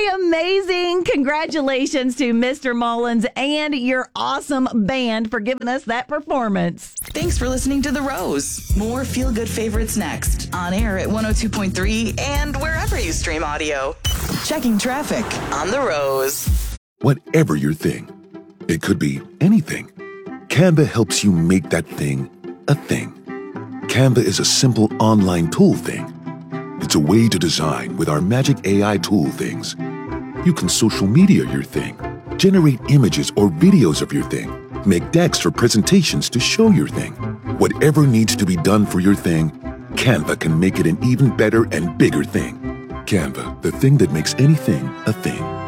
amazing. Congratulations to Mr. Mullins and your awesome band for giving us that performance. Thanks for listening to The Rose. More feel-good favorites next. On air at 102.3 and wherever you stream audio. Checking traffic on The Rose. Whatever your thing, it could be anything. Canva helps you make that thing a thing. Canva is a simple online tool thing. It's a way to design with our magic AI tool things. You can social media your thing, generate images or videos of your thing, make decks for presentations to show your thing. Whatever needs to be done for your thing, Canva can make it an even better and bigger thing. Canva, the thing that makes anything a thing.